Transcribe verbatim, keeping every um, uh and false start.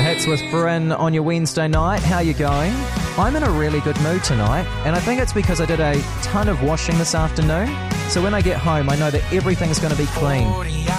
Hits with Bryn on your Wednesday night. How you going? I'm in a really good mood tonight, and I think it's because I did a ton of washing this afternoon. So when I get home, I know that everything's going to be clean.